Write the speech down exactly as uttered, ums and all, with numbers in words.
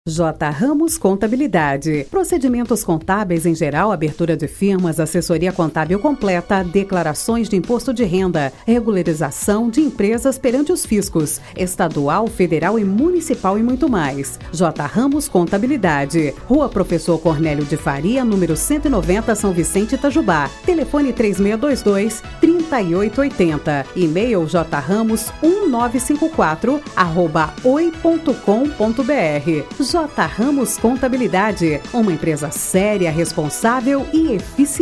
J. Ramos Contabilidade. Procedimentos contábeis em geral, abertura de firmas, assessoria contábil completa, declarações de imposto de renda, regularização de empresas perante os fiscos, estadual, federal e municipal e muito mais. J. Ramos Contabilidade. Rua Professor Cornélio de Faria, número cento e noventa, São Vicente, Itajubá. Telefone três seis dois dois, três oito oito zero. E-mail jramos um nove cinco quatro arroba oi ponto com ponto br. J. Ramos Contabilidade, uma empresa séria, responsável e eficiente.